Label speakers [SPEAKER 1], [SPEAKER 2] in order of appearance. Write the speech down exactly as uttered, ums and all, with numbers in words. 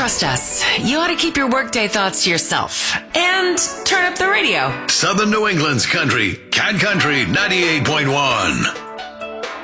[SPEAKER 1] trust us. You ought to keep your workday thoughts to yourself. And turn up the radio.
[SPEAKER 2] Southern New England's country, Cat Country ninety-eight point one.